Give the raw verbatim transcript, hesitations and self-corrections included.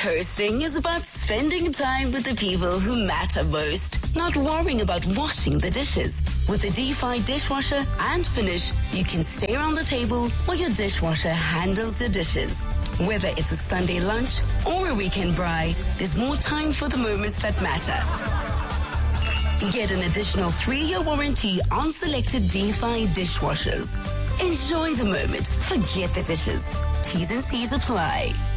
Hosting is about spending time with the people who matter most, not worrying about washing the dishes. With the Defy dishwasher and Finish, you can stay around the table while your dishwasher handles the dishes. Whether it's a Sunday lunch or a weekend braai, there's more time for the moments that matter. Get an additional three-year warranty on selected Defy dishwashers. Enjoy the moment. Forget the dishes. T's and C's apply.